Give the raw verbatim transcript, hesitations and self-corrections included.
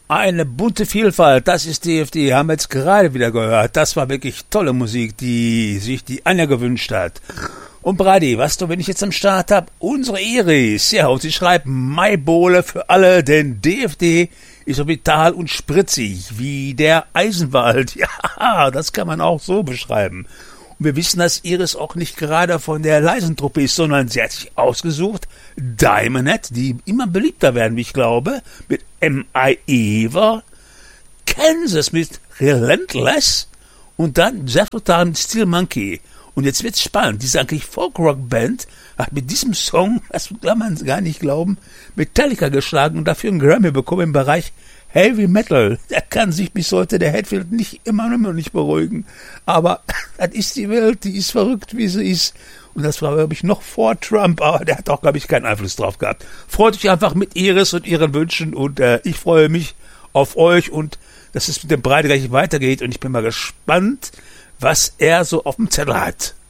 Eine bunte Vielfalt, das ist D F D, haben wir jetzt gerade wieder gehört. Das war wirklich tolle Musik, die sich die Anja gewünscht hat. Und Brady, was du, wenn ich jetzt am Start hab? Unsere Iris, ja, und sie schreibt Maibohle für alle, denn D F D ist so vital und spritzig wie der Eisenwald. Ja, das kann man auch so beschreiben. Und wir wissen, dass Iris auch nicht gerade von der leisen Truppe ist, sondern sie hat sich ausgesucht Diamond Head, die immer beliebter werden, wie ich glaube, mit M I Ever, Kansas mit Relentless und dann Zephyr mit Steel Monkey. Und jetzt wird's spannend. Diese eigentlich Folk-Rock-Band hat mit diesem Song, das kann man gar nicht glauben, Metallica geschlagen und dafür einen Grammy bekommen im Bereich Heavy Metal. Da kann sich bis heute der Hetfield nicht immer noch nicht beruhigen. Aber das ist die Welt, die ist verrückt, wie sie ist. Und das war, glaube ich, noch vor Trump, aber der hat auch, glaube ich, keinen Einfluss drauf gehabt. Freut euch einfach mit Iris und ihren Wünschen und äh, ich freue mich auf euch und dass es mit dem Breite gleich weitergeht und ich bin mal gespannt, was er so auf dem Zettel hat.